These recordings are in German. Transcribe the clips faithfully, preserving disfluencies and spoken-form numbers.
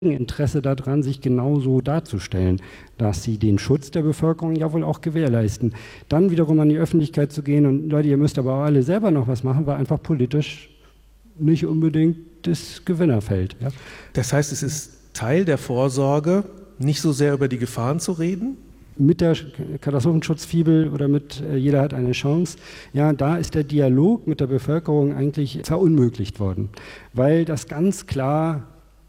Interesse daran, sich genauso darzustellen, dass sie den Schutz der Bevölkerung ja wohl auch gewährleisten. Dann wiederum an die Öffentlichkeit zu gehen und Leute, ihr müsst aber auch alle selber noch was machen, war einfach politisch nicht unbedingt das Gewinnerfeld. Ja. Das heißt, es ist Teil der Vorsorge, nicht so sehr über die Gefahren zu reden? Mit der Katastrophenschutzfibel oder mit äh, Jeder hat eine Chance, ja, da ist der Dialog mit der Bevölkerung eigentlich verunmöglicht worden, weil das ganz klar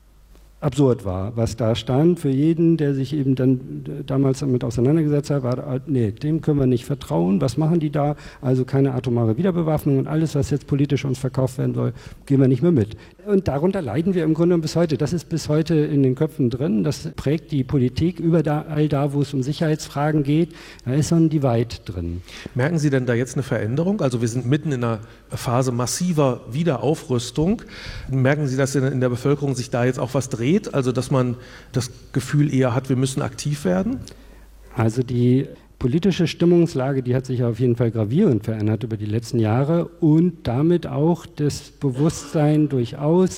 absurd war, was da stand. Für jeden, der sich eben dann damals damit auseinandergesetzt hat, war, nee, dem können wir nicht vertrauen. Was machen die da? Also keine atomare Wiederbewaffnung und alles, was jetzt politisch uns verkauft werden soll, gehen wir nicht mehr mit. Und darunter leiden wir im Grunde bis heute. Das ist bis heute in den Köpfen drin. Das prägt die Politik überall da, wo es um Sicherheitsfragen geht. Da ist so ein Divide drin. Merken Sie denn da jetzt eine Veränderung? Also wir sind mitten in einer Phase massiver Wiederaufrüstung. Merken Sie, dass in der Bevölkerung sich da jetzt auch was dreht? Also dass man das Gefühl eher hat, wir müssen aktiv werden? Also die politische Stimmungslage, die hat sich auf jeden Fall gravierend verändert über die letzten Jahre und damit auch das Bewusstsein durchaus,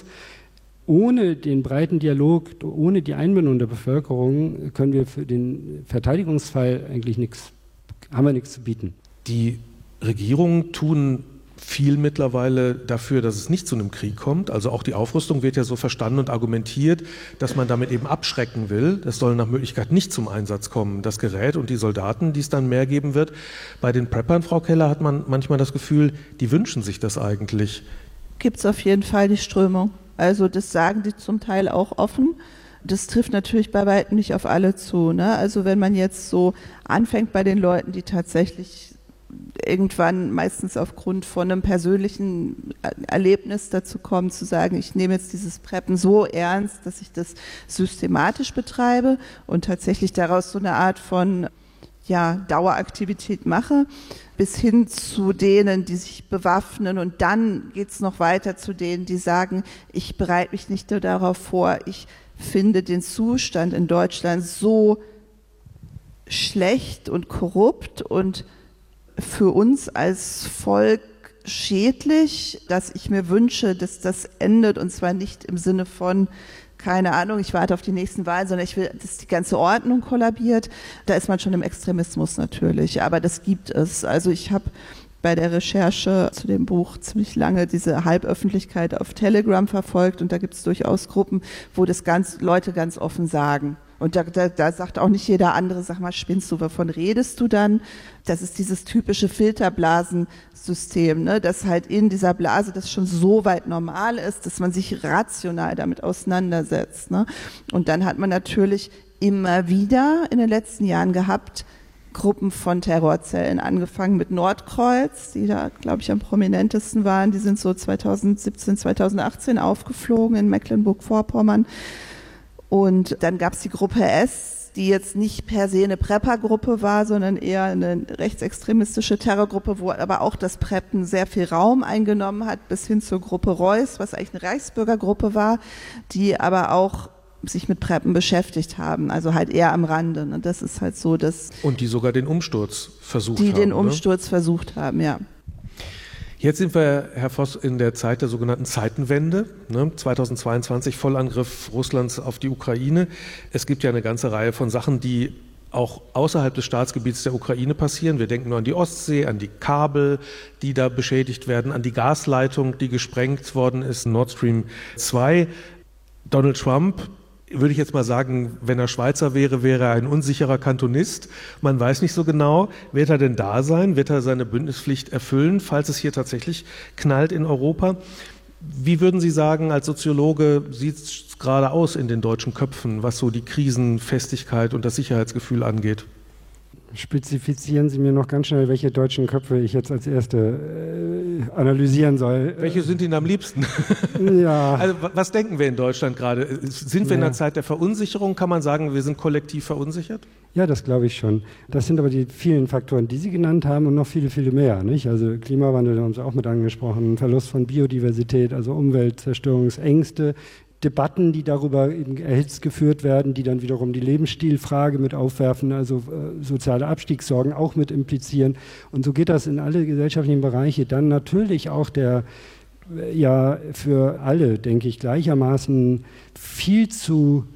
ohne den breiten Dialog, ohne die Einbindung der Bevölkerung können wir für den Verteidigungsfall eigentlich nichts, haben wir nichts zu bieten. Die Regierungen tun viel mittlerweile dafür, dass es nicht zu einem Krieg kommt. Also auch die Aufrüstung wird ja so verstanden und argumentiert, dass man damit eben abschrecken will. Das soll nach Möglichkeit nicht zum Einsatz kommen, das Gerät und die Soldaten, die es dann mehr geben wird. Bei den Preppern, Frau Keller, hat man manchmal das Gefühl, die wünschen sich das eigentlich. Gibt es auf jeden Fall die Strömung. Also das sagen die zum Teil auch offen. Das trifft natürlich bei weitem nicht auf alle zu, ne? Also wenn man jetzt so anfängt bei den Leuten, die tatsächlich irgendwann meistens aufgrund von einem persönlichen Erlebnis dazu kommen, zu sagen, ich nehme jetzt dieses Preppen so ernst, dass ich das systematisch betreibe und tatsächlich daraus so eine Art von ja, Daueraktivität mache, bis hin zu denen, die sich bewaffnen und dann geht es noch weiter zu denen, die sagen, ich bereite mich nicht nur darauf vor, ich finde den Zustand in Deutschland so schlecht und korrupt und für uns als Volk schädlich, dass ich mir wünsche, dass das endet und zwar nicht im Sinne von, keine Ahnung, ich warte auf die nächsten Wahlen, sondern ich will, dass die ganze Ordnung kollabiert. Da ist man schon im Extremismus natürlich, aber das gibt es. Also ich habe bei der Recherche zu dem Buch ziemlich lange diese Halböffentlichkeit auf Telegram verfolgt und da gibt es durchaus Gruppen, wo das ganz, Leute ganz offen sagen. Und da, da, da sagt auch nicht jeder andere, sag mal, spinnst du, wovon redest du dann? Das ist dieses typische Filterblasensystem, ne? Dass halt in dieser Blase das schon so weit normal ist, dass man sich rational damit auseinandersetzt. Ne? Und dann hat man natürlich immer wieder in den letzten Jahren gehabt, Gruppen von Terrorzellen, angefangen mit Nordkreuz, die da, glaube ich, am prominentesten waren. Die sind so zweitausendsiebzehn, zweitausendachtzehn aufgeflogen in Mecklenburg-Vorpommern. Und dann gab es die Gruppe S, die jetzt nicht per se eine Prepper-Gruppe war, sondern eher eine rechtsextremistische Terrorgruppe, wo aber auch das Preppen sehr viel Raum eingenommen hat, bis hin zur Gruppe Reuss, was eigentlich eine Reichsbürgergruppe war, die aber auch sich mit Preppen beschäftigt haben, also halt eher am Rande. Und das ist halt so, dass... Und die sogar den Umsturz versucht die haben. Die den Umsturz ne? versucht haben, ja. Jetzt sind wir, Herr Voss, in der Zeit der sogenannten Zeitenwende, ne? zweitausendzweiundzwanzig, Vollangriff Russlands auf die Ukraine. Es gibt ja eine ganze Reihe von Sachen, die auch außerhalb des Staatsgebiets der Ukraine passieren. Wir denken nur an die Ostsee, an die Kabel, die da beschädigt werden, an die Gasleitung, die gesprengt worden ist, Nord Stream zwei. Donald Trump, würde ich jetzt mal sagen, wenn er Schweizer wäre, wäre er ein unsicherer Kantonist. Man weiß nicht so genau, wird er denn da sein? Wird er seine Bündnispflicht erfüllen, falls es hier tatsächlich knallt in Europa? Wie würden Sie sagen, als Soziologe sieht es gerade aus in den deutschen Köpfen, was so die Krisenfestigkeit und das Sicherheitsgefühl angeht? Spezifizieren Sie mir noch ganz schnell, welche deutschen Köpfe ich jetzt als Erste äh, analysieren soll. Welche sind Ihnen am liebsten? Ja. Also was denken wir in Deutschland gerade? Sind wir ja. in einer Zeit der Verunsicherung? Kann man sagen, wir sind kollektiv verunsichert? Ja, das glaube ich schon. Das sind aber die vielen Faktoren, die Sie genannt haben und noch viele, viele mehr. Nicht? Also Klimawandel haben Sie auch mit angesprochen, Verlust von Biodiversität, also Umweltzerstörungsängste, Debatten, die darüber eben erhitzt geführt werden, die dann wiederum die Lebensstilfrage mit aufwerfen, also äh, soziale Abstiegssorgen auch mit implizieren. Und so geht das in alle gesellschaftlichen Bereiche. Dann natürlich auch der ja für alle, denke ich, gleichermaßen viel zu